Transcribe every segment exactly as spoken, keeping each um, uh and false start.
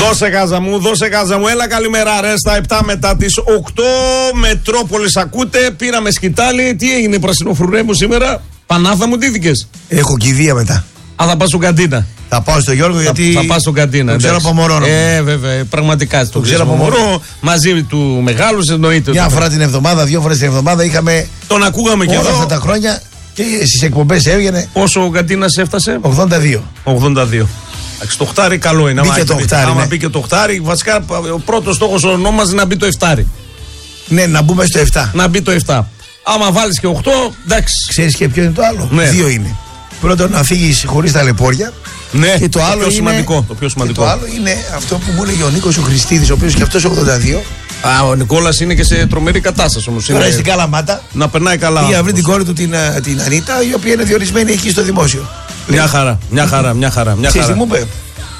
Δώσε γάζα μου, δώσε γάζα μου. Έλα καλημέρα ρε, στα επτά μετά τις οκτώ. Μετρόπολης ακούτε, πήραμε σκητάλη. Τι έγινε πρασινοφρουρέ μου σήμερα? Πανάθα μου ντύθηκες? Έχω κηδεία μετά. Α, θα πας στον καντίνα. Θα πάω στο Γιώργο γιατί. Θα, θα πας στον καντίνα. Το ξέρω από μωρό. Ε, βέβαια, πραγματικά. Το ξέρω από μωρό. Μαζί του μεγάλου εννοείται. Μια φορά την εβδομάδα, δύο φορές την εβδομάδα είχαμε. Τον ακούγαμε και όλα εδώ. αυτά τα χρόνια και στις εκπομπές έβγαινε. Πόσο ο καντίνας έφτασε? ογδόντα δύο. ογδόντα δύο. Το οχτάρι καλό είναι. Μπήκε το οχτάρι. Άμα Ναι. μπήκε το οχτάρι, βασικά ο πρώτος στόχος ονόμαζε να μπει το εφτάρι. Ναι, να μπούμε στο επτά. Να μπει το επτά. Άμα βάλεις και οκτώ, εντάξει. Ξέρεις και ποιο είναι το άλλο? Ναι. Δύο είναι. Πρώτον, να φύγεις χωρίς ταλαιπώρια. Ναι, και το, το άλλο πιο είναι, σημαντικό. Το πιο σημαντικό. Και το άλλο είναι αυτό που μου έλεγε ο Νίκος ο Χριστίδης, ο οποίος και αυτός ογδόντα δύο. Α, ο Νικόλας είναι και σε τρομερή κατάσταση όμως. Τώρα είναι... στην Καλαμάτα. Να περνάει καλά. Πήγε να βρει την κόρη του την, την Ανίτα, η οποία είναι διορισμένη εκεί στο δημόσιο. Μια χαρά, μια χαρά, μια χαρά. Μια Ξέρεις χαρά. τι μου είπε?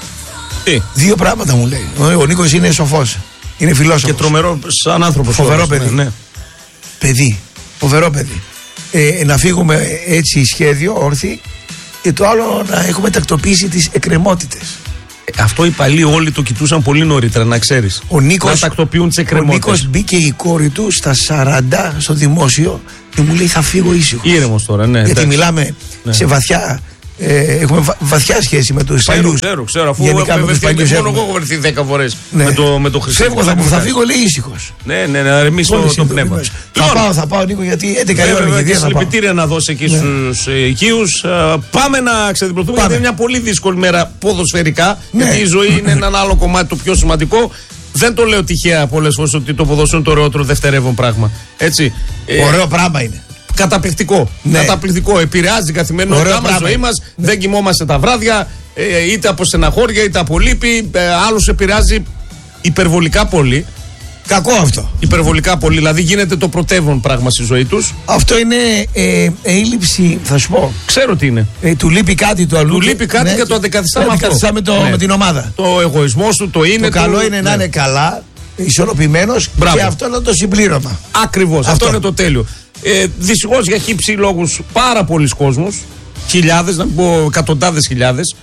Τι? Δύο πράγματα μου λέει. Ο, ο Νίκος είναι σοφός. Είναι φιλόσοφος. Και τρομερό σαν άνθρωπος. Φοβερό όλος, παιδί. Ναι, ναι. Παιδί. Φοβερό παιδί. Ε, να φύγουμε έτσι σχέδιο, όρθιοι. Και το άλλο να έχουμε τακτοποιήσει τις εκκρεμότητες. Ε, αυτό οι παλιοί όλοι το κοιτούσαν πολύ νωρίτερα, να ξέρεις. Ο Νίκος, να τακτοποιούν τις ο εκκρεμότητες. Νίκος μπήκε η κόρη του στα σαράντα στο δημόσιο και μου λέει θα φύγω ήσυχος. Ήρεμος τώρα, ναι. Γιατί εντάξει. μιλάμε Ναι. σε βαθιά. Ε, έχουμε βα, βαθιά σχέση με τους Ξέρω, παλιούς. ξέρω, ξέρω. Αφού Γενικά έχουμε με τους βρεθεί, παλιούς μόνο έχουμε. εγώ έχω βρεθεί δέκα φορές Ναι. με το, με το Φεύγω, Χριστό. θα, θα φύγω λέει ήσυχος. Ναι, ναι, ναι, ρεμίσει το, το πνεύμα. Θα πάω, θα πάω Νίκο γιατί έντεκα η ώρα Βέβαια, και και δύο θα πάω. συλληπιτήρια να δώσει εκεί Ναι. στους ε, οικείους. Ε, πάμε να ξεδιπλωθούμε, γιατί είναι μια πολύ δύσκολη μέρα ποδοσφαιρικά. Ναι. Γιατί η ζωή είναι ένα άλλο κομμάτι το πιο σημαντικό. Δεν το λέω τυχαία πολλές φορές ότι το ποδόσφαιρο είναι το ωραιότερο δευτερεύον πράγμα. Έτσι. Ε, Ωραίο πράγμα είναι. Καταπληκτικό. Ναι. Καταπληκτικό. Επηρεάζει την καθημερινότητά μας, ζωή μας. Ναι. Δεν κοιμόμαστε τα βράδια, ε, είτε από στεναχώρια είτε από λύπη. Ε, άλλους επηρεάζει υπερβολικά πολύ. Κακό αυτό. Υπερβολικά πολύ. Δηλαδή γίνεται το πρωτεύον πράγμα στη ζωή τους. Αυτό είναι ε, έλλειψη, θα σου πω. Ξέρω τι είναι. Ε, του λείπει κάτι το αλλού. Του λείπει κάτι και το αντικαθιστά με αυτό. αντικαθιστά με, το, Ναι. με την ομάδα. Το εγωισμός του, το είναι. Το καλό του, είναι ναι. να είναι καλά, ισορροπημένος Μπράβο. και αυτό είναι το συμπλήρωμα. Ακριβώς. Αυτό. Αυτό είναι το τέλειο. Ε, δυστυχώς για χύψη λόγους πάρα πολλοί κόσμος, χιλιάδες, να μην πω εκατοντάδες χιλιάδες,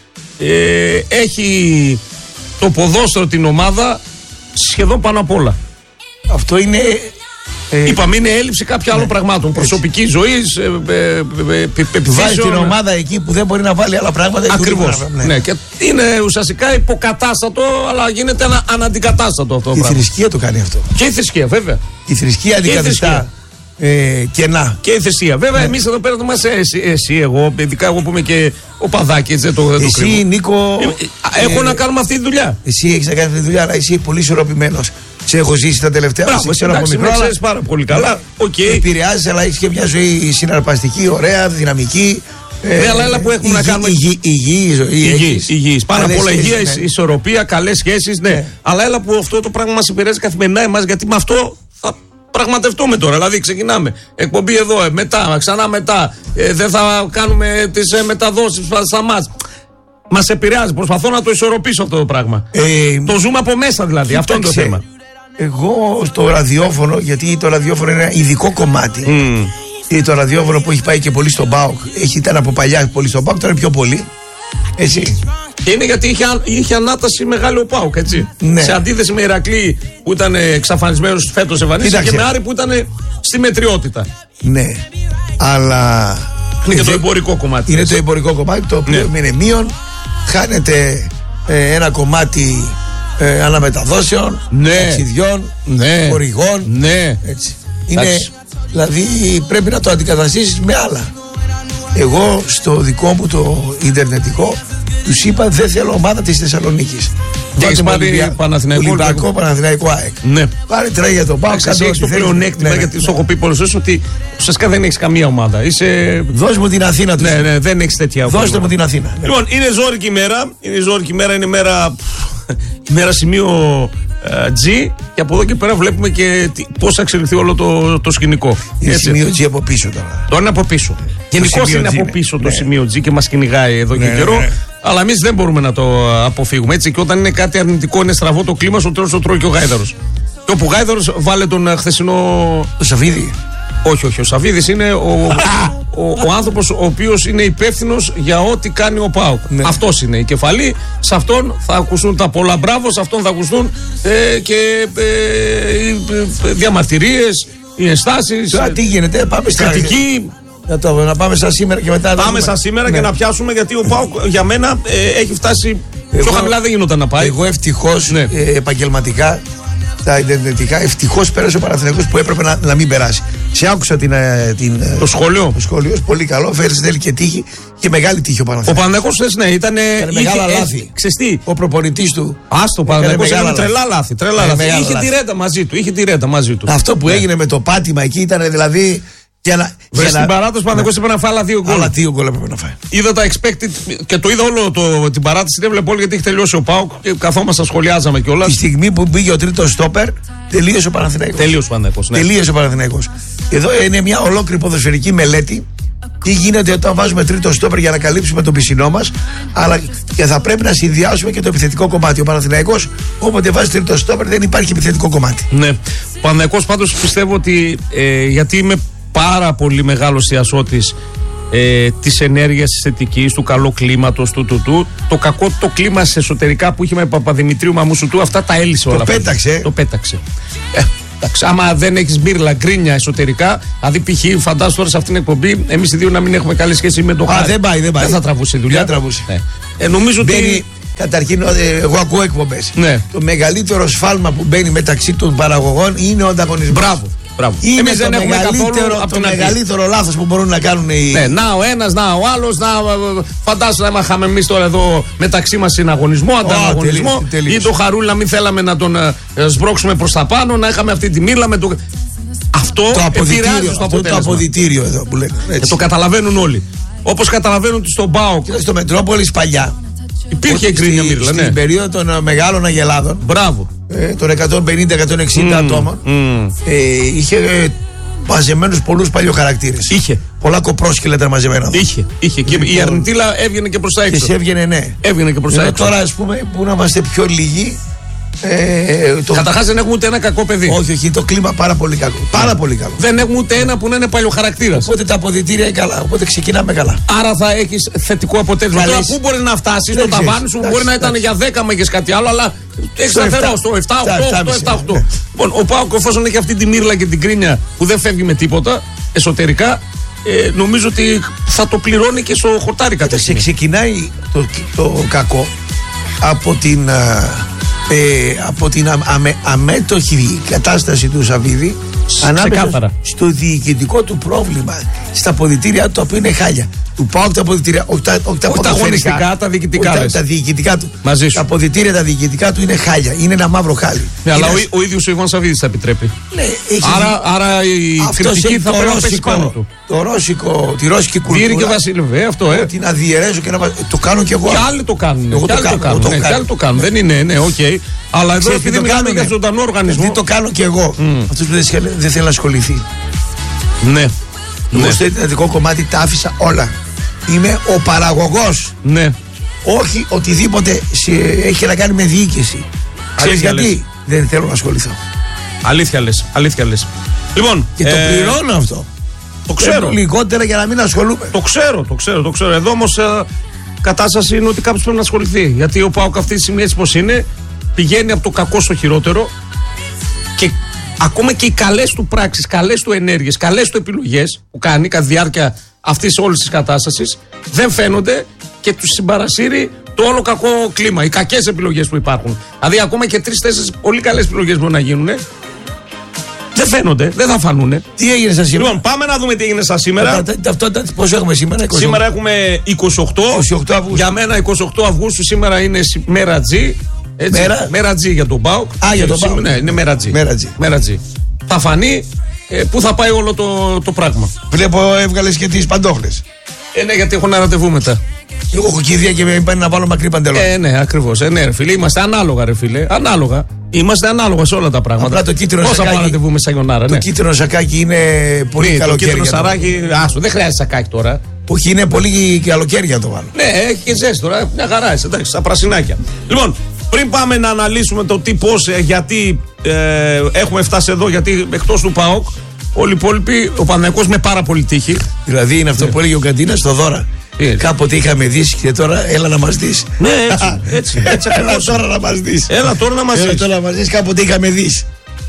ε, έχει το ποδόσφαιρο την ομάδα σχεδόν πάνω απ' όλα. Αυτό είναι. Ε, Είπαμε, είναι έλλειψη κάποιων άλλων πραγμάτων. Προσωπική ζωή, ε, ε, ε, πεπιθήσεων. Βάζει την ομάδα εκεί που δεν μπορεί να βάλει άλλα πράγματα. Ακριβώς. Ναι. Ναι. Και είναι ουσιαστικά υποκατάστατο, αλλά γίνεται ανα, αναντικατάστατο αυτό το Η πράγμα. θρησκεία το κάνει αυτό. Και η θρησκεία, βέβαια. Η θρησκεία αντικαθιστά ε, κενά. Και η θρησκεία. Βέβαια, Ναι. εμείς εδώ πέρα το μας εσύ, εσύ, εγώ, ειδικά εγώ που είμαι και ο παδάκι, έτσι, δεν το, δεν το Εσύ, κρύβω. Νίκο. Ε, Έχω ε, να κάνουμε αυτή τη δουλειά. Εσύ έχει να κάνει αυτή τη δουλειά, αλλά εσύ πολύ ισορροπημένο. Σε έχω ζήσει τα τελευταία Μπράβο, σε εσύ ξέρω από εντάξει, μικρό, με αλλά ξέρεις πάρα πολύ καλά. Οκ. επηρεάζει, αλλά έχει και μια ζωή συναρπαστική, ωραία, δυναμική. Ναι, αλλά έλα που έχουμε να κάνουμε. Υγιή, υγιή ζωή. Υγιής, έχεις. υγιής. Πάνω απ' Καλές όλα σχέσεις, υγεία, ναι. ισορροπία, καλές σχέσεις, ναι. Ναι. Αλλά έλα που αυτό το πράγμα μας επηρεάζει καθημερινά εμάς, γιατί με αυτό θα πραγματευτούμε τώρα. Δηλαδή, ξεκινάμε. Εκπομπή εδώ, ε, μετά, ξανά μετά. Ε, δεν θα κάνουμε τις ε, μεταδόσεις στα μάτς. Μας επηρεάζει. Προσπαθώ να το ισορροπήσω αυτό το πράγμα. Ε, Το ζούμε από μέσα δηλαδή. Αυτό είναι το κοίταξε, θέμα. Εγώ στο ραδιόφωνο, γιατί το ραδιόφωνο είναι ένα ειδικό κομμάτι. Mm. Είναι το ραδιόφωνο που έχει πάει και πολύ στον ΠΑΟΚ. Έχει ήταν από παλιά πολύ στον ΠΑΟΚ, τώρα είναι πιο πολύ. Έτσι. Και είναι γιατί είχε, αν- είχε ανάταση μεγάλη ο Πάουκ, έτσι. Ναι. Σε αντίθεση με Ηρακλή που ήταν εξαφανισμένο φέτος εμφανίστηκε, και Κοίταξε. με Άρη που ήταν στη μετριότητα. Ναι. Αλλά. Είναι και το δεν- εμπορικό κομμάτι. Είναι έτσι. το εμπορικό κομμάτι το οποίο Ναι. είναι μείον. Χάνεται ε, ένα κομμάτι ε, αναμεταδόσεων, Ναι. ταξιδιών, Ναι. χορηγών. Ναι. Έτσι. Είναι, Εντάξει. δηλαδή πρέπει να το αντικαταστήσεις με άλλα. Εγώ στο δικό μου το ιντερνετικό τους είπα δεν θέλω ομάδα της Θεσσαλονίκης. Και έχεις Βάλτε πάρει Ολυμπια- Παναθηναϊκό, Ολυμπιακό, Ολυμπιακό. Παναθηναϊκό ΑΕΚ. Ναι. Πάρε τρέχει για τον Πάο. Εσύ έχεις το πλεονέκτημα, γιατί σου έχω πει πολλές φορές ότι ουσιαστικά δεν έχεις καμία ομάδα. Είσαι. Δώσ' μου την Αθήνα του. Ναι, ναι, δεν έχεις τέτοια. Δώστε μου την Αθήνα. Λοιπόν, είναι ζώρικη ημέρα. Είναι ζώρικη ημέρα, είναι μέρα, ημέρα σημείο ε, G. Και από εδώ και πέρα βλέπουμε και τι- πώς θα εξελιχθεί όλο το, το σκηνικό. Είναι Έτσι. σημείο G από πίσω τώρα. Τώρα είναι από πίσω. Γενικώς σημείο είναι G από είναι. πίσω το Ναι. σημείο G και μας κυνηγάει εδώ Ναι, και ναι, καιρό. ναι. Αλλά εμείς δεν μπορούμε να το αποφύγουμε. Έτσι. Και όταν είναι κάτι αρνητικό, είναι στραβό το κλίμα, στο τέλος το τρώει και ο Γάιδαρος. Και όπου ο Γάιδαρος βάλε τον ε, χθεσινό. Το Σαφίδι. Όχι, όχι. Ο Σαββίδης είναι ο, ο, ο άνθρωπος ο οποίος είναι υπεύθυνος για ό,τι κάνει ο ΠΑΟΚ. Ναι. Αυτός είναι η κεφαλή. Σε αυτόν θα ακουστούν τα πολλά μπράβο, σε αυτόν θα ακουστούν ε, και ε, οι διαμαρτυρίες, οι ενστάσεις. Τώρα τι γίνεται, πάμε στην κριτική. Να, το, να πάμε σαν σήμερα και μετά. Πάμε σαν σήμερα ναι. και να πιάσουμε, γιατί ο ΠΑΟΚ για μένα ε, έχει φτάσει. Εγώ, πιο χαμηλά δεν γινόταν να πάει. Εγώ ευτυχώς ναι. ε, επαγγελματικά, τα ιντερνετικά, ευτυχώς πέρασε ο Παναθηναϊκός που έπρεπε να, να μην περάσει. Σε άκουσα την, την, το σχόλιο. Το σχόλιο, πολύ καλό. Φέρει τέλει και τύχη. Και μεγάλη τύχη ο Παναθηναϊκός. Ο Παναθηναϊκός ναι, ήταν. Μεγάλα λάθη. Ξεστή. Ο προπονητής του. Άστο, ο Παναθηναϊκός έκανε τρελά λάθη. Τρελά λάθη. Είχε τη ρέτα μαζί του. Είχε τη ρέτα μαζί του. Αυτό που έγινε με το πάτημα εκεί ήταν δηλαδή. Βρε στην παράταση ο Παναθηναϊκός έπρεπε να φάει άλλα δύο γκολ. Άλλα δύο γκολ έπρεπε να φάει. Είδα τα expected και το είδα όλο το, την παράταση. Δεν έβλεπε όλοι γιατί έχει τελειώσει ο ΠΑΟΚ και καθόμασταν, σχολιάζαμε κιόλας. Τη στιγμή που μπήκε ο τρίτος στόπερ, τελείωσε ο Παναθηναϊκός. Τελείωσε ο Παναθηναϊκός. Ναι. Τελείωσε ο Παναθηναϊκός. Εδώ είναι μια ολόκληρη ποδοσφαιρική μελέτη. Τι γίνεται όταν βάζουμε τρίτο στόπερ για να καλύψουμε τον πισινό μας, αλλά και θα πρέπει να συνδυάσουμε και το επιθετικό κομμάτι. Ο Παναθηναϊκός, όποτε βάζει τρίτο στόπερ, δεν υπάρχει επιθετικό κομμάτι. Ναι. Ο Παναθηναϊκός πάντως πιστεύω ότι ε, γιατί είμαι πάρα πολύ μεγάλος ιασότης ε, της ενέργειας της θετικής, του καλού κλίματος, του, του, του. Το κακό το κλίμα σε εσωτερικά που είχε με Παπαδημητρίου Μαμούσου, αυτά τα έλυσε όλα. Το πέταξε. Το πέταξε. Ε, εντάξει, άμα δεν έχεις μπύρλα, γκρίνια εσωτερικά, δηλαδή π.χ. φαντάσου τώρα σε αυτήν την εκπομπή, εμείς οι δύο να μην έχουμε καλή σχέση με το Χάρη. Α, δεν πάει, δεν πάει. Δεν θα τραβούσε η δουλειά. Δεν τραβούσε. Ναι. Ε, νομίζω μπαίνει, ότι. Καταρχήν, εγώ ακούω εκπομπές. Ναι. Το μεγαλύτερο σφάλμα που μπαίνει μεταξύ των παραγωγών είναι ο ανταγωνισμός. Μπράβο. Μπράβο. Είναι εμείς το δεν έχουμε καθόλου από το μεγαλύτερο λάθος που μπορούν να κάνουν οι. Ναι, να ο ένας, να ο άλλος, να. Φαντάσου να είχαμε εμείς τώρα εδώ μεταξύ μας συναγωνισμό, ανταγωνισμό. Oh, ή το Χαρούλη να μην θέλαμε να τον uh, σμπρώξουμε προς τα πάνω, να είχαμε αυτή τη μίλα με το. Αυτό το επηρεάζει στο αποτέλεσμα. Το αποδυτήριο εδώ που λένε. Και το καταλαβαίνουν όλοι. Όπως καταλαβαίνουν ότι στον ΠΑΟΚ. Και στο Μετρόπολης παλιά. Υπήρχε γκρίνια μύρλα, ναι. Στην περίοδο των μεγάλων αγελάδων. Μπράβο. Ε, των εκατόν πενήντα εκατόν εξήντα mm, ατόμων. Mm. Ε, είχε ε, μαζεμένους πολλούς παλιοχαρακτήρες. Είχε. Πολλά κοπρόσκυλα ήταν μαζεμένα. Είχε. είχε. Και η αρνητήλα έβγαινε και προς τα έξω. Και έβγαινε, ναι. Έβγαινε και προς τα έξω. Τώρα, ας πούμε, που να είμαστε πιο λίγοι. Ε, το... Καταρχάς δεν έχουμε ούτε ένα κακό παιδί. Όχι, όχι, το κλίμα πάρα πολύ καλό. Πάρα πολύ καλό. Δεν έχουμε ούτε ένα που να είναι παλιοχαρακτήρας. Οπότε τα αποδυτήρια είναι καλά. Οπότε ξεκινάμε καλά. Άρα θα έχεις θετικό αποτέλεσμα. Τώρα πού μπορεί να φτάσει, το ταβάνι σου μπορεί να ήταν για δέκα μέγες κάτι άλλο, αλλά έχει σταθερό στο επτά οκτώ. Λοιπόν, ο ΠΑΟΚ εφόσον έχει αυτή τη μύρλα και την κρίνια που δεν φεύγει με τίποτα εσωτερικά, ε, νομίζω ότι θα το πληρώνει και στο χορτάρι κατά στιγμή. Ξεκινάει το, το κακό από την. Ε, από την α, αμε, αμέτωχη κατάσταση του Σαββίδη ανάμεσα στο διοικητικό του πρόβλημα στα αποδυτήρια του, τα οποία είναι χάλια. Του ΠΑΟΚ τα αποδυτήρια, όχι τα, όχι τα, όχι τα αγωνιστικά, τα διοικητικά. Τα, τα διοικητικά του. Μαζί σου. Τα αποδυτήρια, τα διοικητικά του είναι χάλια. Είναι ένα μαύρο χάλι. Ναι, αλλά ο, ο ίδιος ο Ιβάν Σαββίδης θα επιτρέπει. Ναι, έχει άρα, άρα η κριτική θα πρέπει να πέσει πάνω του. Το ρώσικο, τη ρώσικη κουλτούρα. Διέρη και Βασίλευε, ε, αυτό, ε. Την αδιαιρέσω και να. Το κάνω κι εγώ. Και άλλοι το κάνουν. Εγώ το κάνω. Και άλλοι το κάνουν. Δεν είναι, ναι, οκ. Αλλά εδώ επειδή μιλάμε για ζωντανό οργανισμό. Δεν το κάνω κι εγώ. Αυτό που δεν θέλει να ασχοληθεί. Ναι. Εγώ στο ιντερνετικό κομμάτι τα άφησα όλα. Είμαι ο παραγωγός. Ναι. Όχι οτιδήποτε έχει να κάνει με διοίκηση. Ξέρεις γιατί? Λες. Δεν θέλω να ασχοληθώ. Αλήθεια λες, αλήθεια λες. Λοιπόν, και ε... το πληρώνω αυτό. Το ξέρω. Θέλω λιγότερα για να μην ασχολούμαι. Το ξέρω, το ξέρω, το ξέρω. Εδώ όμως ε, κατάσταση είναι ότι κάποιος πρέπει να ασχοληθεί. Γιατί ο ΠΑΟΚ αυτή τη στιγμή έτσι πως είναι, πηγαίνει από το κακό στο χειρότερο και ακόμα και οι καλές του πράξεις, καλές του ενέργειες, καλές του επιλογές που κάνει κατά τη διάρκεια αυτής όλης της κατάστασης δεν φαίνονται και τους συμπαρασύρει το όλο κακό κλίμα, οι κακές επιλογές που υπάρχουν. Δηλαδή ακόμα και τρεις-τέσσερις πολύ καλές επιλογές μπορεί να γίνουν. Δεν φαίνονται, δεν θα φανούνε. Τι έγινε στα σήμερα? Λοιπόν, πάμε να δούμε τι έγινε στα σήμερα. Πόσο έχουμε σήμερα? είκοσι οκτώ. Σήμερα έχουμε είκοσι οκτώ. είκοσι οκτώ Αυγούστου. Για μένα είκοσι οκτώ Αυγούστου σήμερα είναι μέρα G. Έτσι, μέρα. μέρα G για τον ΠΑΟΚ. Α, για τον ΠΑΟΚ. Ναι, είναι μέρα G. Μέρα G. Μέρα G. Θα φανεί ε, πού θα πάει όλο το, το πράγμα. Βλέπω έβγαλες και τις παντόφλες. Ε, ναι, γιατί έχω ένα ραντεβού μετά. Εγώ έχω κηδεία και με πάει να βάλω μακρύ παντελόνι. Ε, ναι, ακριβώς. Ε, ναι, ρε φίλε, είμαστε ανάλογα, ρε φίλε. Ανάλογα. Είμαστε ανάλογα σε όλα τα πράγματα. Απλά το κίτρινο Πόσα σακάκι. Πόσα ραντεβού με σαγιονάρα, ναι. Το κίτρινο σακάκι είναι πολύ ναι, καλοκαίρι. Το κίτρινο σαράκι, άσο, δεν χρειάζεται σακάκι τώρα. Όχι, είναι πολύ καλοκαίρι για το βάλω. Ναι, έχει και ζέστη τώρα. Μια χαρά είσαι, εντάξει, στα πρασινάκια. Λοιπόν, πριν πάμε να αναλύσουμε το τι, πώς, γιατί ε, έχουμε φτάσει εδώ, γιατί εκτός του ΠΑΟΚ, Όλοι οι υπόλοιποι, ο Παναθηναϊκός με πάρα πολύ τύχη. Δηλαδή είναι αυτό ναι. που έλεγε ο Καντίνας στο Δώρα. Yeah. Κάποτε είχαμε δεις και τώρα έλα να μας δεις. Ναι, έτσι. έτσι, έτσι έλα τώρα να μας δεις. Έλα τώρα να μας δεις. Έλα τώρα να μας δεις, κάποτε είχαμε δεις.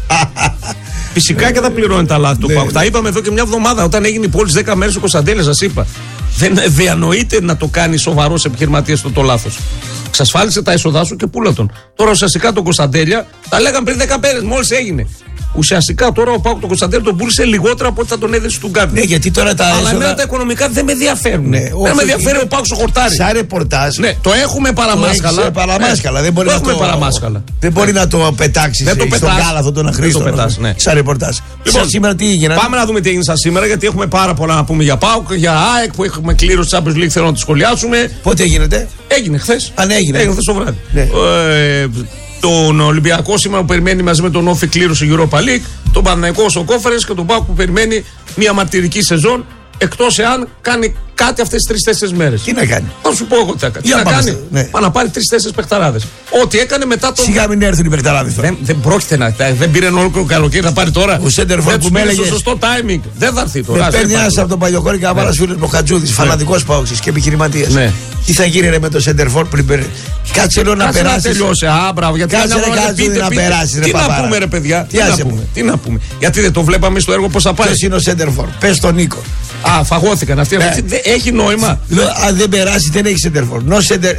Φυσικά και θα πληρώνει τα λάθη του ναι, ΠΑΟΚ. Τα είπαμε εδώ και μια εβδομάδα όταν έγινε η πόλη δέκα μέρες ο Κωνσταντέλιας, σας είπα. Δεν διανοείται να το κάνει σοβαρός επιχειρηματίας το, το λάθος. Εξασφάλισε τα έσοδά σου και πούλα τον. Τώρα ουσιαστικά τον Κωνσταντέλια τα λέγαμε πριν δέκα μέρες, μόλις έγινε. Ουσιαστικά τώρα ο ΠΑΟΚ τον Κωνσταντέλια τον πούλησε λιγότερα από ό,τι θα τον έδεσε του Γκάρντερ. Ναι, γιατί τώρα τα Αλλά έσοδα... εμένα τα οικονομικά δεν με ενδιαφέρουν. Ναι, δεν με ενδιαφέρει ο ΠΑΟΚ στο χορτάρι. Σαν ρεπορτάζ. Ναι, το έχουμε παραμάσκαλα. παραμάσκαλα. Ναι, δεν μπορεί, το να, το... παραμάσκαλα. δεν μπορεί ναι. να το πετάξει στον κάλαθο των αχρήστων. Ναι. Σαν ρεπορτάζ. Λοιπόν, σήμερα τι έγινε. Πάμε να δούμε τι έγινε σαν σήμερα, γιατί έχουμε πάρα πολλά να πούμε για ΠΑΟΚ, για ΑΕΚ που έχουμε κλήρωση Champions League. Θέλω να τη σχολιάσουμε. Πότε γίνεται. Έγινε χθες. Αν έγινε. Έγινε χθες το βράδυ. Ναι. Ε, τον Ολυμπιακό σήμερα που περιμένει μαζί με τον Όφη κλήρωση Europa League, τον Παναθηναϊκό στο Κόφερες και τον ΠΑΟΚ που περιμένει μια μαρτυρική σεζόν, εκτός εάν κάνει κάτι αυτές τις τρεις-τέσσερις μέρες. Τι να κάνει. Θα σου πω εγώ τι, τι να κάνει. Ναι. Μα να πάρει τρεις-τέσσερις παιχταράδες. Ό,τι έκανε μετά τον. Σιγά μην έρθουν οι παιχταράδες τώρα. Δεν, δεν πρόκειται να. Δεν πήρε όλο το καλοκαίρι να πάρει τώρα. Ο Σέντερφορ που με έλεγε. Στο σωστό timing. Δεν θα έρθει τώρα. Με παίρνει ένα από τον Παλιοχώρη και ένα φίλο μου Χατζούδη, φανατικό Πάοξης και επιχειρηματία. Τι θα γίνει με το Σέντερφορ πριν περάσει. Κάτσε λέω να περάσει. Τελειώσει. Α, μπράβο, γιατί κάτσε να περάσει. Τι να πούμε, ρε παιδιά. Τι να πούμε. Γιατί δεν το βλέπαμε στο έργο πώ θα πάει. Ποιο είναι ο Σέντερφορ. Πε τον Νίκο. Α, φαγώθηκαν αυτοί. Έχει νόημα. Αν δεν περάσει, δεν έχει Σέντερφορ. No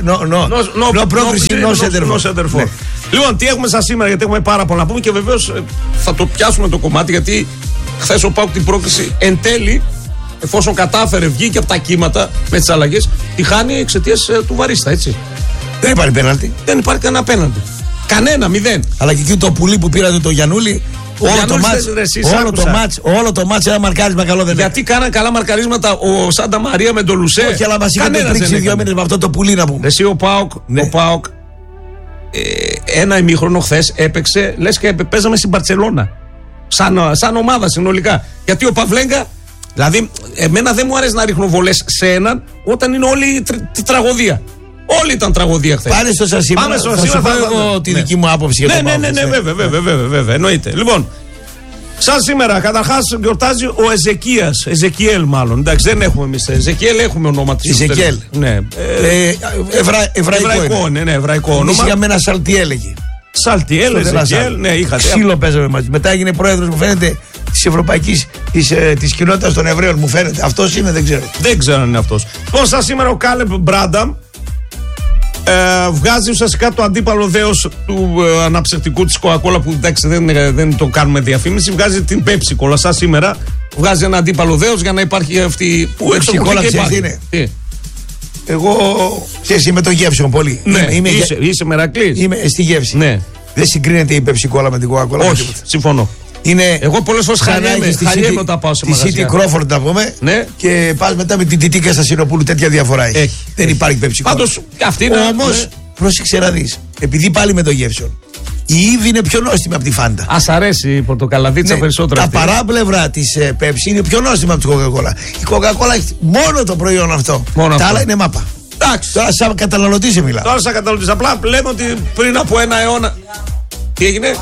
πρόκριση, no Σέντερφορ. Λοιπόν, τι έχουμε σαν σήμερα, γιατί έχουμε πάρα πολλά να πούμε και βεβαίως θα το πιάσουμε το κομμάτι, γιατί χθες ο ΠΑΟΚ την πρόκριση εν τέλει, εφόσον κατάφερε, βγήκε από τα κύματα με τις αλλαγές, τη χάνει εξαιτίας ε, του Βαρίστα, έτσι. Δεν υπάρχει πέναλτι. Δεν υπάρχει κανένα πέναλτι. Κανένα, μηδέν. Αλλά και εκεί το πουλί που πήρατε το Γιαννούλη. Όλο το, μάτς, όλο, το μάτς, όλο το μάτς ένα μαρκάρισμα καλό δεν. Γιατί κάναν καλά μαρκαρίσματα ο Σάντα Μαρία με τον Λουσέ. Όχι, αλλά μας είχατε τρίξει δύο μήνες με αυτό το πουλί να πούμε. Εσύ ο ΠΑΟΚ, ναι. ο ΠΑΟΚ ε, ένα ημίχρονο χθες έπαιξε, λες και παίζαμε στην Μπαρτσελώνα. Σαν, σαν ομάδα συνολικά. Γιατί ο Παυλέγκα, δηλαδή, εμένα δεν μου αρέσει να ρίχνω βολές σε έναν όταν είναι όλη τη τραγωδία. Όλη ήταν τραγωδία χθες. Πάνε στο σας σήμερα. Θα σου πω εγώ τη δική μου άποψη για το ΠΑΟΚ. Ναι, ναι, ναι, βέβαια, βέβαια, βέβαια, εννοείται. Λοιπόν, σαν σήμερα, καταρχάς γιορτάζει ο Εζεκίας. Εζεκιέλ, μάλλον. Εντάξει, δεν έχουμε εμείς. Εζεκιέλ έχουμε ονόμα της. Εζεκιέλ. Ναι. Εβραϊκό. Ναι, ναι, εβραϊκό όνομα. Εμείς είχαμε ένα Σαλτιέλ εκεί. Σαλτιέλ, Εζεκιέλ, ναι, είχατε. Ξύλο παίζαμε μαζί. Μετά έγινε πρόεδρος, μου φαίνεται, της Ευρωπαϊκής, της, ε, της κοινότητας των Εβραίων, μου φαίνεται. Αυτός είναι, δεν ξέρω. Δεν ξέρω αν είναι αυτός. Λοιπόν, σαν σήμερα ο Κάλεπ Μπράνταμ. Ε, βγάζει ουσιαστικά το αντίπαλο δέος του ε, αναψευτικού της Coca-Cola, που εντάξει δεν, δεν το κάνουμε διαφήμιση. Βγάζει την Pepsi Cola σαν σήμερα. Βγάζει ένα αντίπαλο δέος για να υπάρχει αυτή που έξω από την Cola είναι. Τι? Εγώ ξέρεις, είμαι το γεύσιμο πολύ. Ναι, είμαι, είμαι, είσαι, είσαι μερακλής. Είμαι στη γεύση. Ναι. Δεν συγκρίνεται η Pepsi Cola με την Coca-Cola. Όχι, συμφωνώ. Είναι εγώ πολλές φορές χαριέμαι όταν πάω σε μαγαζιά. Τη City Crawford να πούμε, ναι. Και πας μετά με την Τιτίκα στα Σιροπούλου, τέτοια διαφορά έχει. έχει. Δεν έχει. Υπάρχει Pepsi Cola. Πάντως αυτή είναι. Όμως, ναι. Πρόσεξε να δεις, επειδή πάλι με το γεύσιο, η Ήβη είναι πιο νόστιμη από τη Φάντα. Ας αρέσει η πορτοκαλαδίτσα, ναι, περισσότερο. Τα παράπλευρα της ε, Pepsi είναι πιο νόστιμα από τη Coca-Cola. Η Coca-Cola έχει μόνο το προϊόν αυτό. Μόνο τα αυτό. άλλα είναι μάπα. Εντάξει. Τώρα σαν καταναλωτή σε μιλάω. Τώρα σαν καταναλωτή. Απλά λέμε ότι πριν από ένα αιώνα. Τι έγινε?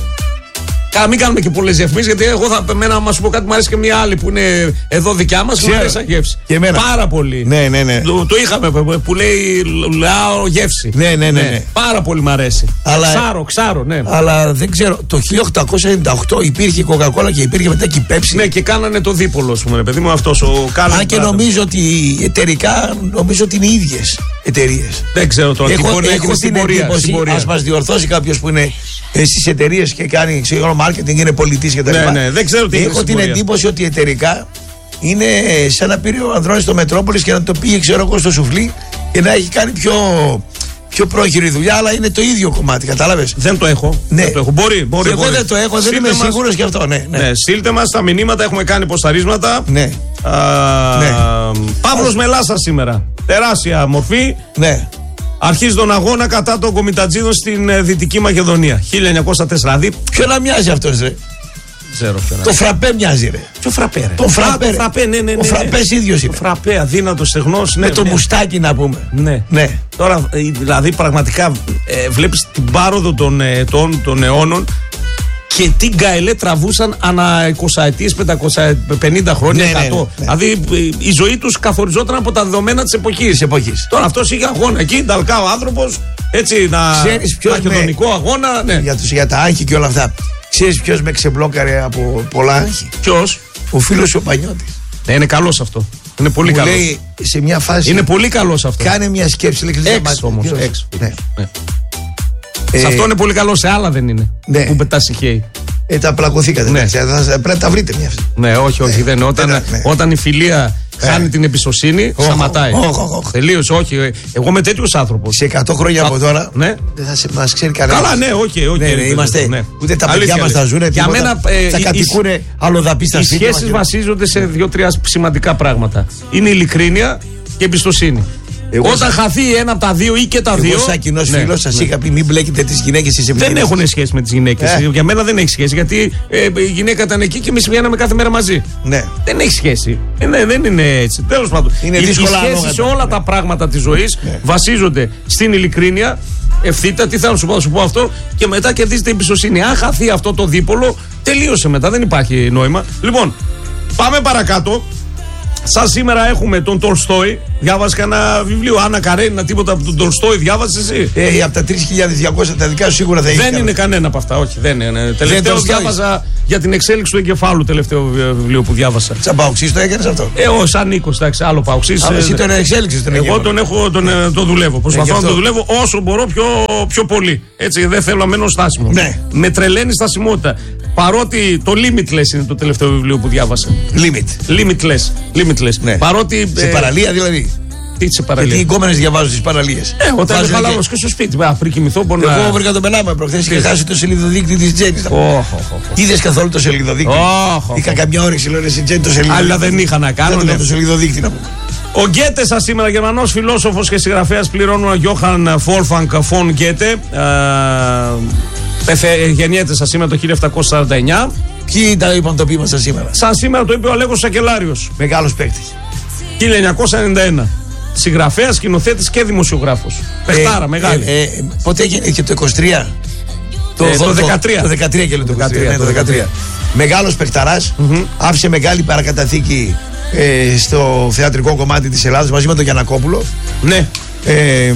Καλά, μην κάνουμε και πολλές διαφημίσεις, γιατί εγώ θα εμένα, να σου πω κάτι, μου αρέσει και μια άλλη που είναι εδώ δικιά μας. Μου αρέσει σαν γεύση. Και εμένα. Πάρα πολύ. Ναι, ναι, ναι. Το, το είχαμε που λέει λαό γεύση. Ναι, ναι, ναι, ναι, ναι. Πάρα πολύ μου αρέσει. Αλλά, ξάρο, ξάρο, ναι. Αλλά δεν ξέρω, το χίλια οκτακόσια ενενήντα οκτώ υπήρχε η Coca-Cola και υπήρχε μετά και η Pepsi. Ναι, και κάνανε το δίπολο, α πούμε, παιδί μου, αυτός ο Κάλεν. Αν και νομίζω ότι εταιρικά νομίζω ότι είναι οι ίδιες εταιρείες. Δεν ξέρω τώρα τι μπορεί να έχει στην πορεία. Ας μας διορθώσει κάποιος που είναι στις εταιρείες και κάνει ξέρω, marketing, είναι πολιτής κτλ. Ναι, ναι, δεν ξέρω τι έχω την εντύπωση ότι εταιρικά είναι σαν να πήρε ο Ανδρώνης στο Μετρόπολης και να το πήγε ξέρω εγώ στο σουφλί και να έχει κάνει πιο, πιο πρόχειρη δουλειά, αλλά είναι το ίδιο κομμάτι, κατάλαβες. Δεν το έχω. Ναι. Δεν το έχω. Μπορεί, μπορεί. Εγώ μπορεί. δεν το έχω, δεν είμαι μας... σίγουρος γι' αυτό. Ναι, ναι. Ναι, στείλτε μας τα μηνύματα, έχουμε κάνει ποσταρίσματα. Ναι. Α, ναι. Παύλος Μελάσσα σήμερα. Τεράστια μορφή. Ναι. Αρχίζει τον αγώνα κατά των κομιτατζίδων στην ε, Δυτική Μακεδονία. χίλια εννιακόσια τέσσερα. Δηλαδή, ποιο να μοιάζει αυτός, ρε. Ξέρω ποιο να το φραπέ μοιάζει, ρε. Ποιο φραπέ, ρε. Το φραπέ, Α, το φραπέ, ναι, ναι, ναι. Ο φραπές ίδιος είναι. Το φραπέ, αδύνατος, στεγνός. Ναι, με το ναι. μουστάκι να πούμε. Ναι. ναι. Τώρα, δηλαδή, πραγματικά ε, βλέπεις την πάροδο των ετών, των αιώνων και τι γκαελέ τραβούσαν ανά εικοσαετίες, πεντακόσια πενήντα χρόνια, ναι, εκατό. Ναι, ναι. Δηλαδή η ζωή τους καθοριζόταν από τα δεδομένα της εποχής. εποχής. Τώρα αυτός είχε αγώνα εκεί, νταλκά ο άνθρωπος, έτσι να. Ξέρεις ποιος μακεδονικό με... αγώνα. Ναι. Για, τους, για τα άγχη και όλα αυτά. Ξέρεις ποιος με ξεμπλόκαρε από πολλά άγχη? Ποιος? Ο φίλος ο Πανιώτης. Ναι, είναι καλός αυτό. Είναι πολύ μου καλός. Λέει σε μια φάση. Είναι πολύ καλός αυτό. Κάνε μια σκέψη. Έξ όμως. Έξ. Ναι. Ναι. Ε, σε αυτό είναι πολύ καλό, σε άλλα δεν είναι. Ναι. Που πετάς ηχαίοι. Ε, τα πλακωθήκατε. Ναι. Πρέπει να τα βρείτε μια αυτή. Ναι, όχι, όχι. Ναι. Δεν. Όταν, ναι. όταν η φιλία ναι. χάνει την εμπιστοσύνη, oh, σταματάει. Oh, oh, oh. Τελείωσε, όχι. Εγώ είμαι τέτοιος άνθρωπος. Σε εκατό χρόνια θα... από τώρα ναι. δεν θα σε μας ξέρει κανένα. Καλά, ναι, όχι. Okay, okay, ναι, ναι, είμαστε. Ναι. Ούτε τα παιδιά μας θα ζουν. Για μένα ε, θα κατοικούν αλλοδαπή στα σπίτια. Οι σχέσεις βασίζονται σε δύο-τρία σημαντικά πράγματα. Είναι ειλικρίνεια και εμπιστοσύνη. Εγώ Όταν σα... χαθεί ένα από τα δύο ή και τα εγώ δύο. Εγώ, σαν κοινός ναι, φίλος, σας ναι. είχα πει: μην μπλέκετε τις γυναίκες στις επιλογές. Δεν έχουν σχέση με τις γυναίκες. Ε. Για μένα δεν έχει σχέση. Γιατί ε, η γυναίκα ήταν εκεί και εμείς βγαίναμε κάθε μέρα μαζί. Ναι. Δεν έχει σχέση. Ε, ναι, δεν είναι έτσι. Τέλος πάντων. Είναι οι δύσκολα σχέσεις σε όλα ναι. τα πράγματα της ζωής ναι. βασίζονται στην ειλικρίνεια. Ευθύτα, τι θέλω να σου πω, να σου πω αυτό. Και μετά κερδίζετε εμπιστοσύνη. Αν χαθεί αυτό το δίπολο, τελείωσε μετά. Δεν υπάρχει νόημα. Λοιπόν, πάμε παρακάτω. Σαν σήμερα έχουμε τον Τολστόι. Διάβασε κανένα βιβλίο, Άννα Καρένινα, τίποτα από τον Τολστόι, διάβασε εσύ? Ε, από τα τρεις χιλιάδες διακόσια τα δικά σου σίγουρα θα έχει. Δεν είναι κανένα από αυτά, όχι. Δεν είναι. Τελευταίο διάβαζα για την εξέλιξη του εγκεφάλου, τελευταίο βιβλίο που διάβασα. Σαν Παοξής το έκανες αυτό? Ε, ο, σαν Νίκος, εντάξει, άλλο Παοξής. Αλλά εσύ τον εξέλιξες τον εγκέφαλο. Εγώ τον έχω, τον, ναι. το δουλεύω. Προσπαθώ ε, να το δουλεύω όσο μπορώ πιο, πιο πολύ. Έτσι, δεν θέλω να μένω στάσιμο. Ναι. Με τρελαίνει στασιμότητα. Παρότι το Limitless είναι το τελευταίο βιβλίο που διάβασα. Limit. Limitless. Limitless. Ναι. Παρότι. Σε ε, παραλία δηλαδή. Τι σε παραλία? Γιατί οι κόμενες διαβάζουν τις παραλίες. Ε, όταν είμαι χαλαρός και στο σπίτι. Α, πριν κοιμηθώ μπορώ να. Εγώ βρήκα τον πενάμα προχθές και χάσει το σελίδοδείκτη της Τζέννης. Είδες καθόλου το σελίδοδείκτη? Είχα καμιά όρεξη, λέω σε Τζέννη το σελίδοδείκτη. Αλλά δεν είχα να κάνω. Δεν το σελίδοδείκτη να πούμε. Ο Γκέτε σας σήμερα, Γερμανός φιλόσοφος και συγγραφέας, πληρώνουν ο Γιώχαν Βόλφγκ φον Γκέτε. Γεννιέται σας σήμερα το χίλια επτακόσια σαράντα εννιά. Ποιοι ήταν είπαν το ποίημα σας σήμερα? Σαν σήμερα το είπε ο Αλέκος Σακελάριος. Μεγάλος παίκτης. χίλια εννιακόσια ενενήντα ένα. Συγγραφέας, σκηνοθέτης και δημοσιογράφος. Παιχτάρα, ε, μεγάλη. Ε, ε, πότε έγινε και το είκοσι τρία? Το, ε, το, το δεκατρία. Το δεκατρία και λέω το δεκατρία. Ναι, το δεκατρία. Μεγάλος παιχταράς. Mm-hmm. Άφησε μεγάλη παρακαταθήκη ε, στο θεατρικό κομμάτι της Ελλάδας μαζί με τον Γιαννακόπουλο. Ναι. Ε,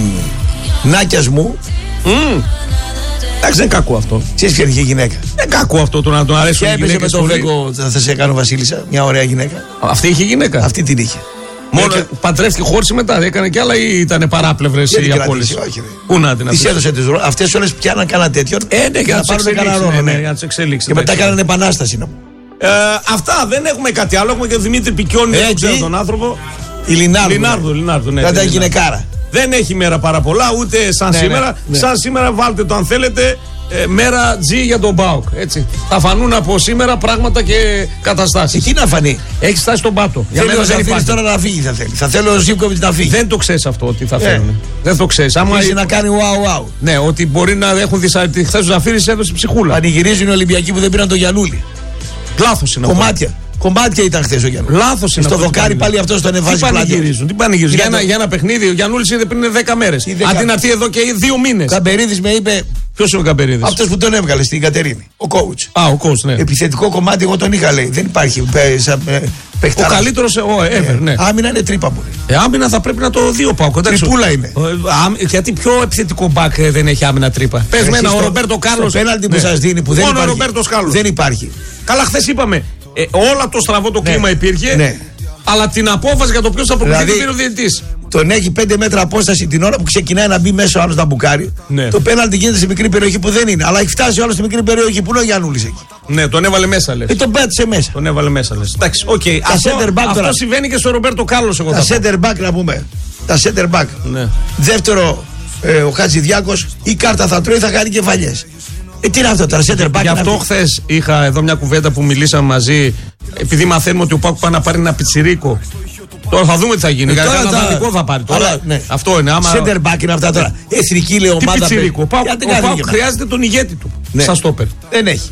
Νάκιας μου. Mm. Εντάξει, δεν είναι κακό αυτό. Ξέρεις ποια είναι η γυναίκα? Δεν είναι κακό αυτό το να τον αρέσουν οι γυναίκες. Και έπαιζε με τον Βέγκο, θα σε κάνω Βασίλισσα, μια ωραία γυναίκα. Αυτή είχε γυναίκα? Αυτή την είχε. Μόνο και... παντρεύτηκε, χώρισε μετά, έκανε κι άλλα ή ήταν παράπλευρες οι απόλυσεις? Όχι, πού να την αφήσει? Τις έδωσε τις ρόλες. Αυτές όλες πιάναν κανένα τέτοιο. Ε, ναι, για να πάρουν κανένα ρόλο. Ναι, για να τις εξελίξει. Και μετά κάνανε επανάσταση να πούμε. Ε, αυτά, δεν έχουμε κάτι άλλο. Έχουμε και τον Δημήτρη Πικιόνι, δεν ξέρω τον άνθρωπο. Η Λινάρδο. Λινάρδο, Λινάρδο, ναι. Ήταν γυναικάρα. Δεν έχει μέρα πάρα πολλά, ούτε σαν ναι, σήμερα. Ναι, ναι. Σαν σήμερα, βάλτε το αν θέλετε, ε, μέρα G για τον ΠΑΟΚ. Έτσι. Θα φανούν από σήμερα πράγματα και καταστάσεις. Τι να φανεί? Έχει φτάσει στον πάτο. Για μένα δεν υπάρχει. Τώρα να φύγει θα θέλει. Θα θέλω ο Ζίβκοβιτς να φύγει. Δεν το ξέρεις αυτό ότι θα ε. θέλουν. Δεν το ξέρεις. Άμα είναι να κάνει wow wow. Ναι, ότι μπορεί να έχουν δυσαρεστεί. Χθες ο Ζαφύρης έδωσε ψυχούλα. Πανηγυρίζουν οι Ολυμπιακοί που δεν πήραν τον Γιαννούλη. Λάθος είναι. Κομμάτια. Κομμάτια ήταν χθες ο Γιαννούλης. Λάθος είναι. Στο δοκάρι πάλι αυτό τον εβάζει πλάτη. Τι πανηγυρίζουν, τι πανηγυρίζουν. Για, για ένα παιχνίδι ο Γιαννούλης είδε πριν δέκα μέρες. Αντί να έρθει εδώ και δύο μήνες. Καμπερίδης με είπε. Ποιος είναι ο Καμπερίδης? Αυτός που τον έβγαλε στην Κατερίνη. Ο coach. Α, ο coach, ναι. Επιθετικό κομμάτι εγώ τον είχα λέει. Δεν υπάρχει παιχταράς. Ο καλύτερος, ο ever, ναι. Άμυνα είναι τρύπα μου. Ε, άμυνα θα πρέπει να το δει ο ΠΑΟΚ. Τρυπούλα είναι. Γιατί πιο επιθετικό μπακ δεν έχει άμυνα τρύπα? Πες με ένα, ο Ρομπέρτο Κάρλος. Το πέναλτι που σας δίνει που δεν υπάρχει. Μόνο ο Ρομπέρτος Κάρλος. Δεν υπάρχει. Καλά, χθες είπαμε. Ε, όλα το στραβό το κλίμα υπήρχε. Ναι. Αλλά την απόφαση για το ποιος θα προκριθεί δηλαδή, πήρε ο διαιτητής. Τον έχει πέντε μέτρα απόσταση την ώρα που ξεκινάει να μπει μέσα ο άλλος να μπουκάρει. Ναι. Το πέναλτι γίνεται σε μικρή περιοχή που δεν είναι. Αλλά έχει φτάσει ο άλλος σε μικρή περιοχή που είναι ο Γιαννούλης εκεί. Ναι, τον έβαλε μέσα λες. Ε, τον πέτσε μέσα. Τον έβαλε μέσα λες. Εντάξει, οκ. Okay. Αυτό, αυτό συμβαίνει και στο Ρομπέρτο Κάρλος. Τα center back να πούμε. Τα center back. Ναι. Δεύτερο, ε, ο Χατζηδιάκος η κάρτα θα τρώει, θα κάνει κεφαλιές. Ε, τι είναι αυτό τώρα, center back? Γι' αυτό χθες είχα εδώ μια κουβέντα που μιλήσαμε μαζί. Επειδή μαθαίνουμε ότι ο Πάκου πάει να πάρει ένα πιτσιρίκο. Τώρα θα δούμε τι θα γίνει. Ε, γιατί τώρα ένα θα... δανεικό θα πάρει. Τώρα, αλλά, ναι. Αυτό είναι. Άμα... Center back είναι αυτά τώρα. Ναι. Εθνική λέει ομάδα. Τι πιτσιρίκο? Ο Πάκου χρειάζεται τον ηγέτη του. Ναι. Σαν στόπερ. Δεν έχει.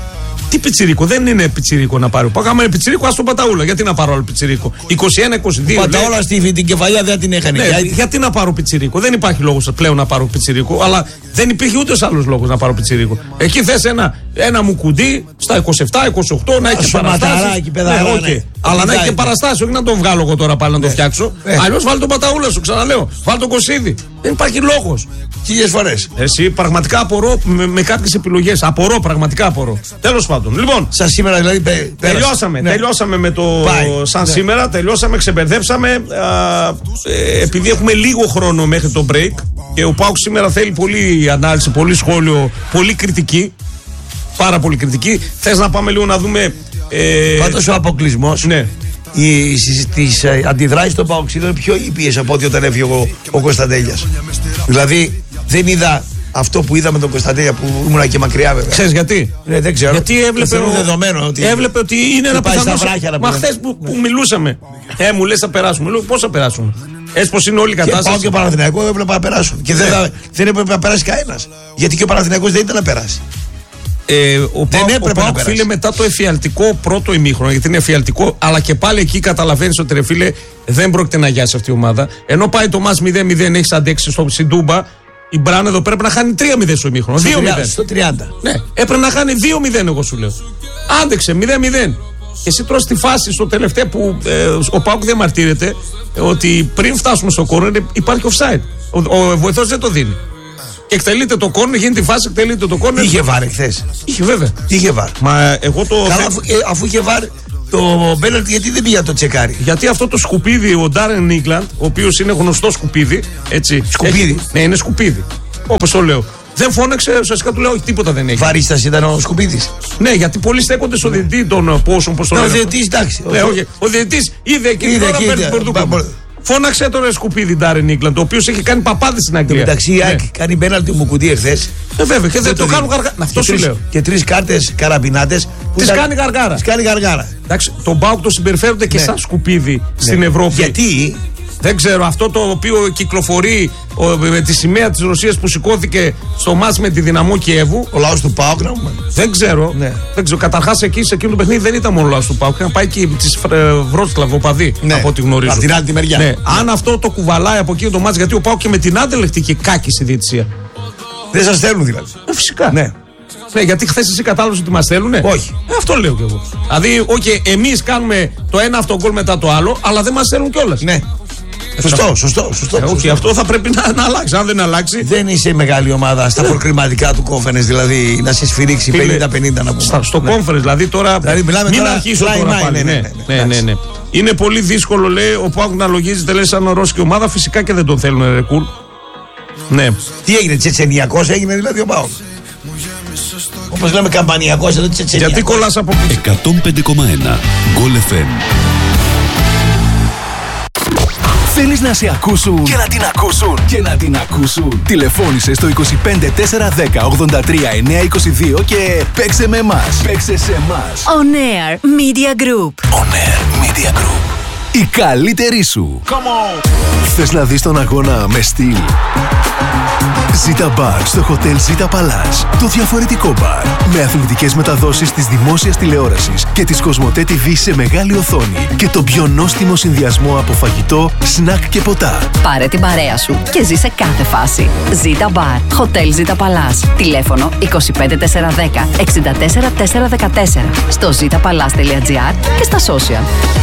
Τι πιτσιρίκο? Δεν είναι πιτσιρίκο να πάρει ο Πάκου. Άμα είναι πιτσιρίκο, ας τον Παταούλα. Γιατί να πάρω άλλο πιτσιρίκο? είκοσι ένα είκοσι δύο. Παταούλα στην την κεφαλιά δεν την έχανε. Ναι, γιατί... γιατί να πάρω πιτσιρίκο? Δεν υπάρχει λόγος πλέον να πάρω πιτσιρίκο. Αλλά Δεν υπήρχε ούτε άλλο λόγο να πάρω πιτσιρίκο. Εκεί θες ένα, ένα μουκουντί στα είκοσι επτά είκοσι οκτώ να έχει παραστάσεις. Ναι, okay. ναι. Αλλά να έχει και παραστάσεις, όχι να τον βγάλω εγώ τώρα πάλι να ναι. το φτιάξω. Ναι. Αλλιώς βάλει τον παταούλα σου, ξαναλέω. Βάλει τον Κωσίδη. Δεν υπάρχει λόγος. Χίλιες φορές. Εσύ πραγματικά απορώ με, με κάποιες επιλογές. Απορώ, πραγματικά απορώ. Τέλος πάντων. Λοιπόν, σαν σήμερα δηλαδή. Πέ, τελειώσαμε. Ναι. Τελειώσαμε με το Πάει. σαν ναι. σήμερα. Τελειώσαμε, ξεμπερδέψαμε. Α, ε, επειδή έχουμε λίγο χρόνο μέχρι το break. Και ο ΠΑΟΚ σήμερα θέλει πολλή ανάλυση, πολύ σχόλιο, πολύ κριτική. Πάρα πολύ κριτική. Θες να πάμε λίγο να δούμε. Ε... Πάντως ο αποκλεισμός. Ναι. Τις αντιδράσεις των ΠΑΟΚσίδων είναι πιο ήπιες από ό,τι όταν έφυγε ο, ο Κωνσταντέλιας. Δηλαδή δεν είδα αυτό που είδα με τον Κωνσταντέλια που ήμουν και μακριά βέβαια. Ξέρεις γιατί? Ναι, δεν ξέρω. Γιατί έβλεπε, ο... δεδομένο ότι... έβλεπε ότι είναι ένα πιθανό. Μα χθες που, που μιλούσαμε. Ε, μου λες θα περάσουμε. Λέω πώς θα περάσουμε. Έτσι πως είναι όλη η κατάσταση. Και πάω και ο Παναθηναϊκός έβλεπα να περάσουν. Και δεν, θα, δεν έπρεπε να περάσει κανένας. Γιατί και ο Παναθηναϊκός δεν ήταν να περάσει. Ε, ο ΠΑΟΚ, φίλε, μετά το εφιαλτικό πρώτο ημίχρονο, γιατί είναι εφιαλτικό, αλλά και πάλι εκεί καταλαβαίνεις ότι ρε φίλε δεν πρόκειται να γιάσει αυτή η ομάδα. Ενώ πάει το μάτς μηδέν μηδέν, έχει αντέξει στο Σιντούμπα, η Μπράν εδώ πρέπει να χάνει τρία μηδέν στο ημίχρονο. δύο μηδέν. Στο τριάντα. Ναι, έπρεπε να χάνει δύο μηδέν, εγώ σου λέω. Άντεξε μηδέν μηδέν. Και εσύ τώρα στη φάση, στο τελευταίο που ε, ο ΠΑΟΚ διαμαρτύρεται ότι πριν φτάσουμε στο κόρνερ υπάρχει offside. Ο, ο βοηθός δεν το δίνει. Και εκτελείται το κόρνερ, γίνεται η φάση, εκτελείται το κόρνερ. Είχε βάρ εχθές. Είχε βέβαια. Είχε βάρ. Μα εγώ το. Καλά, αφού, ε, αφού είχε βάρ το πέναλτι, γιατί δεν πήγε να το τσεκάρει? Γιατί αυτό το σκουπίδι, ο Ντάρεν Νίγκλαντ, ο οποίος είναι γνωστό σκουπίδι. Έτσι, σκουπίδι. Έχει, ναι, είναι σκουπίδι. Όπως το λέω. Δεν φώναξε, ουσιαστικά του λέω όχι, τίποτα δεν έχει. Βαρίστας ήταν ο σκουπίδης. Ναι, γιατί πολλοί στέκονται στο διαιτητή των πόσων, πώς το λένε. Ο διαιτητής, εντάξει. Ναι, όχι. Ο διαιτητής είδε εκείνη την ώρα παίρνει την πορτούκα. Φώναξε τον σκουπίδι Ντάρεν Νίγκλαντ, ο οποίος έχει κάνει παπάδες στην Αγγλία. Εντάξει, η ΑΕΚ κάνει πέναλτι μου κουτί εχθές. Ε, βέβαια, και δεν το κάνουν γαργάρα. Αυτό σου λέω. Και τρεις κάρτες καραμπινάτες. Τις κάνει γαργάρα. Τις κάνει γαργάρα. Εντάξει, τον ΠΑΟΚ το συμπεριφέρονται και σαν σκουπίδι στην Ευρώπη. Γιατί? Δεν ξέρω, αυτό το οποίο κυκλοφορεί ο, με τη σημαία της Ρωσίας που σηκώθηκε στο μάτς με τη Δυναμό Κιέβου. Ο λαός του ΠΑΟΚ, να πούμε. Δεν ξέρω. Ναι. Δεν ξέρω. Καταρχάς εκεί σε εκείνο το παιχνίδι δεν ήταν μόνο ο λαός του ΠΑΟΚ. Είχαν πάει και τις Βρότσλαβ οπαδοί, ναι, από ό,τι γνωρίζω. Από την άλλη τη μεριά. Ναι. Ναι. Αν αυτό το κουβαλάει από εκείνο το μάτς, γιατί ο ΠΑΟΚ και με την Άντερλεχτ είχε κάκι στη διαιτησία. Δεν σας στέλνουν δηλαδή. Ε, φυσικά. Ναι. Ναι, γιατί χθες εσύ κατάλαβες ότι μας στέλνουνε. Όχι. Ε, αυτό λέω κι εγώ. Δηλαδή, okay, εμείς κάνουμε το ένα αυτογκόλ μετά το άλλο, αλλά δεν μας στέλνουν κιόλας. Ναι. Σωστό, σωστό, σωστό. Ε, όχι, αυτό θα πρέπει να, να αλλάξει. Αν δεν αλλάξει. Δεν είσαι μεγάλη ομάδα στα προκριματικά του Conference, δηλαδή να σε σφυρίξει πενήντα πενήντα να πούμε. Στα, στο ναι. Conference, δηλαδή τώρα. Δηλαδή, μιλάμε μην τώρα, αρχίσω τώρα ναι, πάλι. Ναι, ναι, ναι, ναι, ναι, ναι. Είναι πολύ δύσκολο, λέει, ο ΠΑΟΚ να λογίζεται, λέει, σαν ρώσικη ομάδα. Φυσικά και δεν τον θέλουν, ρε κουλ. Ναι. Τι έγινε, τσετσενιακός έγινε δηλαδή ο ΠΑΟΚ. Όπως λέμε καμπανιακός εδώ, τσετσενιακός. Γιατί κολλάς από πίσω. εκατόν πέντε κόμμα ένα Γκολ εφ εμ. Θέλεις να σε ακούσουν και να την ακούσουν και να την ακούσουν. Τηλεφώνησε στο είκοσι πέντε τέσσερα δέκα ογδόντα τρία εννιακόσια είκοσι δύο και παίξε με εμάς. Παίξε σε εμάς. On Air Media Group. On Air Media Group. Η καλύτερη σου. Come on. Θες να δεις τον αγώνα με στυλ? Ζήτα μπαρ στο Hotel Zita Palace. Το διαφορετικό μπαρ. Με αθλητικές μεταδόσεις της δημόσιας τηλεόρασης και της Κοσμοτέ τι βι σε μεγάλη οθόνη. Και το πιο νόστιμο συνδυασμό από φαγητό, σνακ και ποτά. Πάρε την παρέα σου και ζήσε κάθε φάση. Zita Bar. Hotel Zita Palace. Τηλέφωνο είκοσι πέντε τέσσερα δέκα εξήντα τέσσερα τέσσερα δεκατέσσερα. Στο zitapalace τελεία gr και στα social.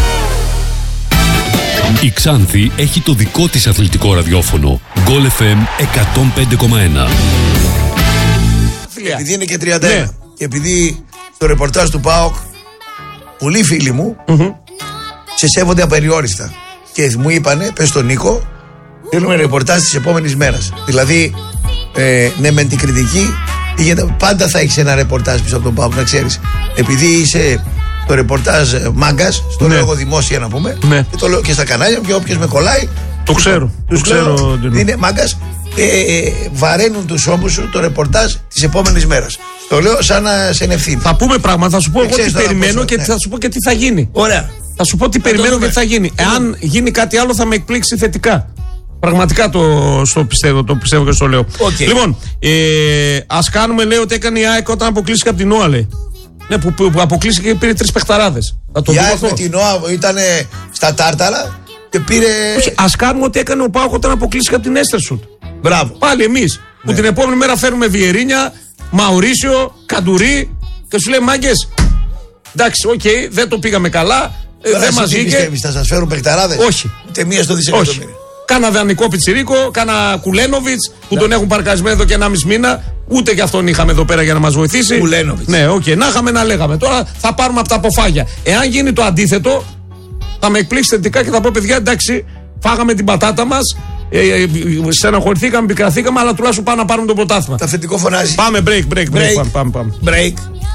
Η Ξάνθη έχει το δικό της αθλητικό ραδιόφωνο. Γκολ εφ εμ εκατόν πέντε κόμμα ένα. Επειδή είναι και τριάντα ένα, ναι, και επειδή στο ρεπορτάζ του ΠΑΟΚ πολλοί φίλοι μου mm-hmm. σε σέβονται απεριόριστα και μου είπανε, πες στον Νίκο, θέλουμε ρεπορτάζ της επόμενης μέρας. Δηλαδή, ε, ναι, με την κριτική πάντα θα έχεις ένα ρεπορτάζ πίσω από τον ΠΑΟΚ, να ξέρεις. Επειδή είσαι το ρεπορτάζ μάγκας, στο ναι. λέω εγώ δημόσια να πούμε, ναι. και το λέω και στα κανάλια και όποιος με κολλάει. Το ξέρω. Το ξέρω. Είναι μάγκας. Ε, ε, βαραίνουν τους ώμους σου το ρεπορτάζ της επόμενης μέρας. Το λέω σαν να σε ευθύνη. Θα πούμε πράγματα, θα σου πω εγώ τι περιμένω και ναι. θα σου πω και τι θα γίνει. Ωραία. Θα σου πω τι θα περιμένω και τι θα γίνει. Εάν γίνει κάτι άλλο θα με εκπλήξει θετικά. Πραγματικά το, στο πιστεύω, το πιστεύω και στο λέω. Okay. Λοιπόν, ε, ας κάνουμε, λέει, ότι έκανε η ΑΕΚ όταν αποκλείστηκε από την ΟΑ, λέει. Ναι, που, που, που αποκλείστηκε και πήρε τρεις παιχταράδες. Η ΑΕΚ με την ΟΑ ήταν στα τάρταρα και πήρε. Όχι, ας κάνουμε ότι έκανε ο ΠΑΟΚ όταν αποκλείστηκε από την Έστερσουτ. Μπράβο. Πάλι εμείς. Που την επόμενη μέρα φέρνουμε Βιερίνια, Μαουρίσιο, Καντουρί και σου λέει μάγκες. Εντάξει, οκ, okay, δεν το πήγαμε καλά. Τώρα δεν μας βγήκε. Θα σας φέρουν παιχταράδες? Όχι. Ούτε μία στο δισεκατομμύριο. Κάνα δανεικό Πιτσιρίκο, κάνα Κουλένοβιτς που ναι. τον έχουν παρκαρισμένο εδώ και ενάμιση μήνα. Ούτε και αυτόν είχαμε εδώ πέρα για να μας βοηθήσει. Κουλένοβιτς. Ναι, οκ, okay, να είχαμε να λέγαμε. Τώρα θα πάρουμε από τα αποφάγια. Εάν γίνει το αντίθετο, θα με εκπλήξει θετικά και θα πω παιδιά, εντάξει, φάγαμε την πατάτα μας. Ε, ε, στεναχωρηθήκαμε, πικραθήκαμε, αλλά τουλάχιστον πάμε να πάρουμε το πρωτάθλημα. Το αφεντικό φωνάζει. Πάμε break, break, break. break. Πάμε, πάμε, πάμε. break.